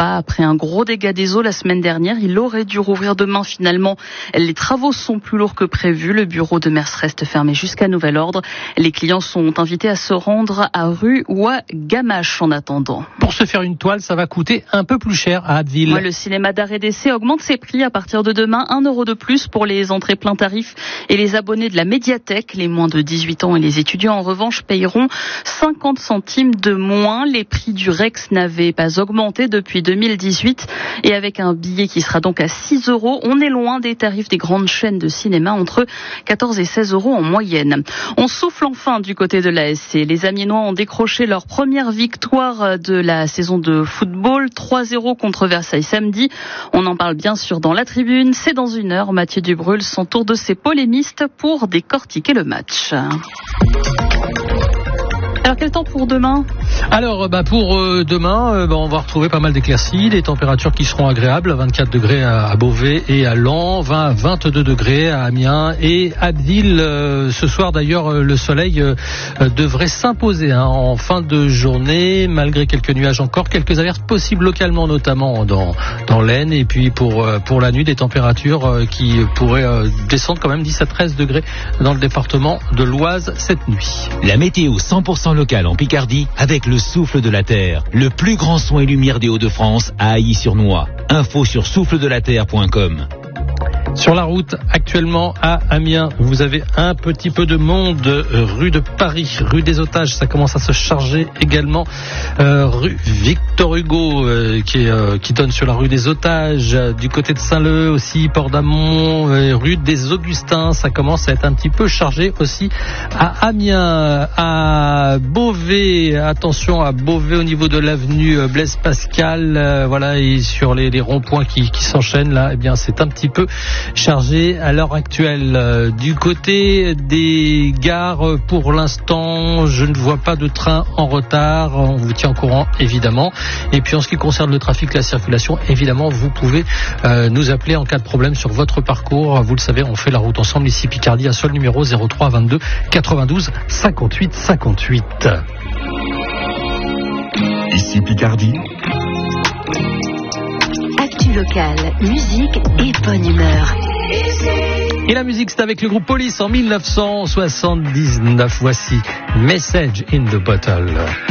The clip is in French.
pas. Après un gros dégât des eaux la semaine dernière, il aurait dû rouvrir demain. Finalement, les travaux sont plus lourds que prévu. Le bureau de Mers reste fermé jusqu'à nouvel ordre. Les clients sont invités à se rendre à Rue ou à Gamache en attendant. Pour se faire une toile, ça va coûter un peu plus cher à Abbeville. Le cinéma d'art et d'essai augmente ses prix à partir de demain. 1 € de plus pour les entrées plein tarif et les abonnés de la médiathèque. Les moins de 18 ans et les étudiants, en revanche, payeront 50 centimes de moins. Les prix du Rex n'avaient pas augmenté depuis 2018. Et avec un billet qui sera donc à 6 €, on est loin des tarifs des grandes chaînes de cinéma, entre 14 et 16 € en moyenne. On souffle enfin du côté de l'ASC. Les Amiénois ont décroché leur première victoire de la saison de football. 3-0 contre Versailles samedi. On en parle bien sûr dans la tribune. C'est dans une heure. Mathieu Dubrul s'entoure de ses polémistes pour décortiquer le match. Alors quel temps pour demain ? Alors pour demain, on va retrouver pas mal d'éclaircies, des températures qui seront agréables, 24 degrés à Beauvais et à Laon, 20 à 22 degrés à Amiens et à Abbeville. Ce soir d'ailleurs, le soleil devrait s'imposer en fin de journée, malgré quelques nuages encore, quelques averses possibles localement, notamment dans l'Aisne. Et puis pour la nuit, des températures qui pourraient descendre quand même 10 à 13 degrés dans le département de l'Oise cette nuit. La météo 100% locale en Picardie avec le souffle de la terre. Le plus grand son et lumière des Hauts-de-France à Ailly-sur-Noix. Info sur souffledelaterre.com. Sur la route, actuellement à Amiens, vous avez un petit peu de monde. Rue de Paris, rue des Otages, ça commence à se charger également. Rue Victor Hugo, qui donne sur la rue des Otages. Du côté de Saint-Leu aussi, Port d'Amont, rue des Augustins, ça commence à être un petit peu chargé aussi à Amiens. À Beauvais, attention à Beauvais au niveau de l'avenue Blaise Pascal, voilà, et sur les ronds-points qui s'enchaînent là, eh bien c'est un petit peu chargé à l'heure actuelle. Du côté des gares, pour l'instant, je ne vois pas de train en retard. On vous tient au courant, évidemment. Et puis, en ce qui concerne le trafic, la circulation, évidemment, vous pouvez nous appeler en cas de problème sur votre parcours. Vous le savez, on fait la route ensemble ici Picardie, un seul numéro 03 22 92 58 58. Ici Picardie. Actu locale, musique et bonne humeur. Et la musique, c'est avec le groupe Police en 1979. Voici Message in the Bottle.